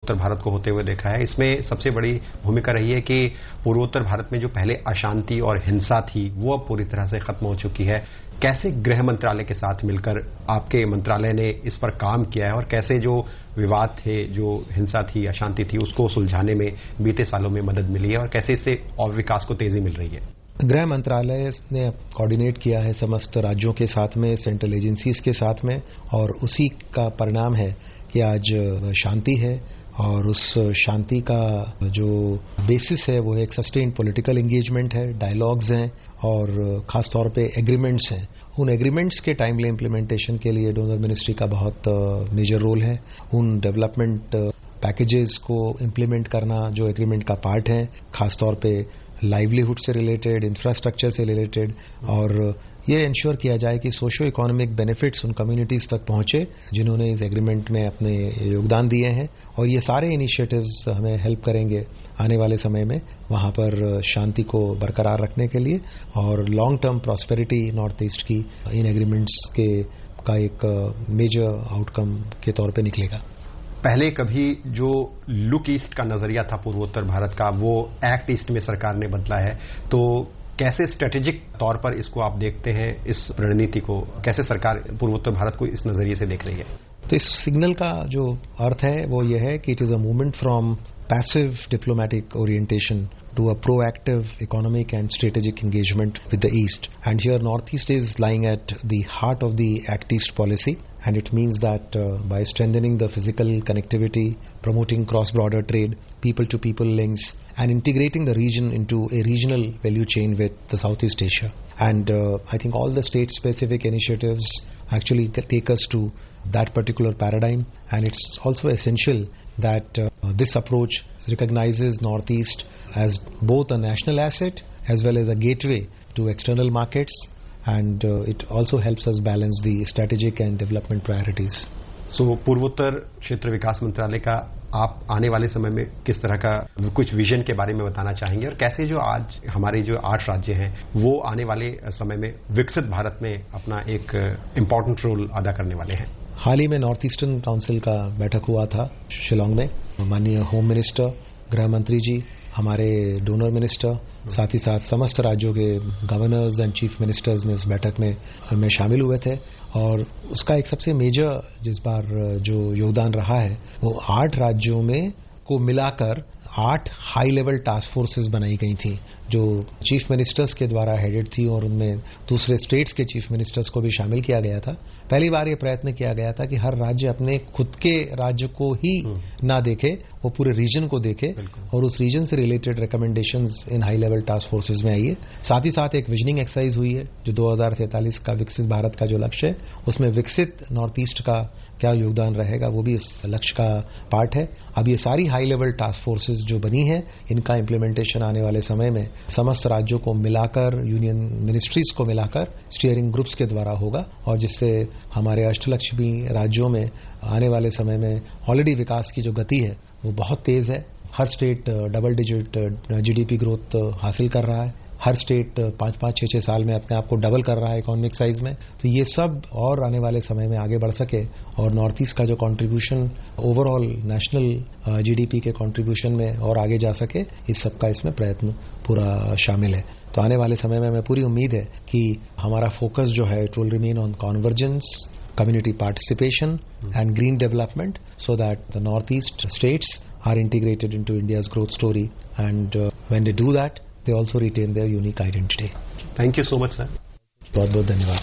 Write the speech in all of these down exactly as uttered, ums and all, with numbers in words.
पूर्वोत्तर भारत को होते हुए देखा है। इसमें सबसे बड़ी भूमिका रही है कि पूर्वोत्तर भारत में जो पहले अशांति और हिंसा थी वो अब पूरी तरह से खत्म हो चुकी है। कैसे गृह मंत्रालय के साथ मिलकर आपके मंत्रालय ने इस पर काम किया है और कैसे जो विवाद थे, जो हिंसा थी, अशांति थी, उसको सुलझाने में बीते सालों में मदद मिली है और कैसे इससे और विकास को तेजी मिल रही है? गृह मंत्रालय ने कोऑर्डिनेट किया है समस्त राज्यों के साथ में, सेंट्रल एजेंसीज के साथ में, और उसी का परिणाम है कि आज शांति है। और उस शांति का जो बेसिस है वो एक सस्टेन्ड पॉलिटिकल एंगेजमेंट है, डायलॉग्स हैं और खासतौर पे एग्रीमेंट्स हैं। उन एग्रीमेंट्स के टाइमली इम्प्लीमेंटेशन के लिए डोनर मिनिस्ट्री का बहुत मेजर रोल है। उन डेवलपमेंट पैकेजेस को इम्प्लीमेंट करना जो एग्रीमेंट का पार्ट है, खासतौर पे लाइवलीहुड से रिलेटेड, इंफ्रास्ट्रक्चर से रिलेटेड, और ये इंश्योर किया जाए कि सोशो इकोनॉमिक बेनिफिट्स उन कम्युनिटीज तक पहुंचे जिन्होंने इस एग्रीमेंट में अपने योगदान दिए हैं। और ये सारे इनिशिएटिव्स हमें हेल्प करेंगे आने वाले समय में वहां पर शांति को बरकरार रखने के लिए, और long term prosperity north east की इन एग्रीमेंट्स के का एक मेजर आउटकम के तौर पे निकलेगा। पहले कभी जो लुक ईस्ट का नजरिया था पूर्वोत्तर भारत का, वो एक्ट ईस्ट में सरकार ने बदला है। तो कैसे स्ट्रेटेजिक तौर पर इसको आप देखते हैं, इस रणनीति को कैसे सरकार पूर्वोत्तर भारत को इस नजरिए से देख रही है? तो इस सिग्नल का जो अर्थ है वो ये है कि it is a movement from passive diplomatic orientation to a proactive economic and strategic engagement with the East. And here Northeast is lying at the heart of the Act East policy, and it means that uh, by strengthening the physical connectivity, promoting cross-border trade, people-to-people links, and integrating the region into a regional value chain with the Southeast Asia. And uh, I think all the state-specific initiatives actually take us to that particular paradigm, and it's also essential that uh, this approach recognizes Northeast as both a national asset as well as a gateway to external markets, and uh, it also helps us balance the strategic and development priorities. So, पूर्वोत्तर क्षेत्र विकास मंत्रालय का आप आने वाले समय में किस तरह का कुछ विजन के बारे में बताना चाहेंगे, और कैसे जो आज हमारे जो आठ राज्य हैं वो आने वाले समय में विकसित भारत में अपना एक इम्पोर्टेंट रोल अदा करने वाले हैं? हाल ही में नॉर्थ ईस्टर्न काउंसिल का बैठक हुआ था शिलांग में। माननीय होम मिनिस्टर, गृह मंत्री जी, हमारे डोनर मिनिस्टर, साथ ही साथ समस्त राज्यों के गवर्नर्स एंड चीफ मिनिस्टर्स ने उस बैठक में में शामिल हुए थे। और उसका एक सबसे मेजर जिस बार जो योगदान रहा है वो आठ राज्यों में को मिलाकर आठ हाई लेवल टास्क फोर्सेस बनाई गई थी जो चीफ मिनिस्टर्स के द्वारा हेडेड थी, और उनमें दूसरे स्टेट्स के चीफ मिनिस्टर्स को भी शामिल किया गया था। पहली बार ये प्रयत्न किया गया था कि हर राज्य अपने खुद के राज्य को ही ना देखे, वो पूरे रीजन को देखे, और उस रीजन से रिलेटेड रिकमेंडेशंस इन हाई लेवल टास्क फोर्सेज में आई है। साथ ही साथ एक विजनिंग एक्सरसाइज हुई है जो दो हजार तैंतालीस का विकसित भारत का जो लक्ष्य है उसमें विकसित नॉर्थ ईस्ट का क्या योगदान रहेगा वो भी इस लक्ष्य का पार्ट है। अब ये सारी हाई लेवल टास्क फोर्सेज जो बनी है इनका इम्प्लीमेंटेशन आने वाले समय में समस्त राज्यों को मिलाकर, यूनियन मिनिस्ट्रीज को मिलाकर स्टीयरिंग ग्रुप्स के द्वारा होगा, और जिससे हमारे अष्टलक्ष्मी राज्यों में आने वाले समय में ऑलरेडी विकास की जो गति है वो बहुत तेज है। हर state double digit GDP growth हासिल कर रहा है, हर स्टेट पांच पांच छह छह साल में अपने आप को डबल कर रहा है इकोनॉमिक साइज में। तो ये सब और आने वाले समय में आगे बढ़ सके और नॉर्थ ईस्ट का जो कंट्रीब्यूशन ओवरऑल नेशनल जीडीपी के कंट्रीब्यूशन में और आगे जा सके, इस सब का इसमें प्रयत्न पूरा शामिल है। तो आने वाले समय में हमें पूरी उम्मीद है कि हमारा फोकस जो है it will remain on convergence, community participation mm. and green development, so that the northeast states are integrated into India's growth story, and uh, when they do that they also retain their unique identity. Thank you so much, sir. बहुत बहुत धन्यवाद।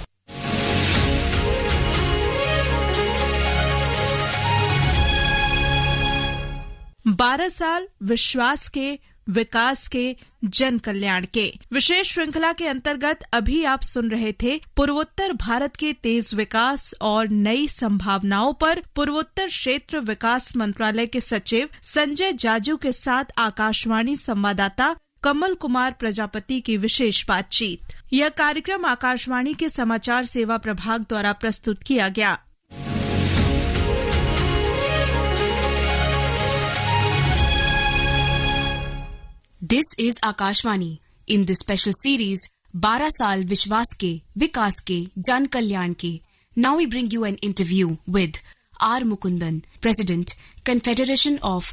बारह साल विश्वास के, विकास के, जन कल्याण के विशेष श्रृंखला के अंतर्गत अभी आप सुन रहे थे पूर्वोत्तर भारत के तेज विकास और नई संभावनाओं पर पूर्वोत्तर क्षेत्र विकास मंत्रालय के सचिव संजय जाजू के साथ आकाशवाणी संवाददाता कमल कुमार प्रजापति की विशेष बातचीत। यह कार्यक्रम आकाशवाणी के समाचार सेवा प्रभाग द्वारा प्रस्तुत किया गया। This is Akashvani. In this special series, बारह साल विश्वास के, विकास के, जन कल्याण के. Now we bring you an interview with R. Mukundan, President, Confederation of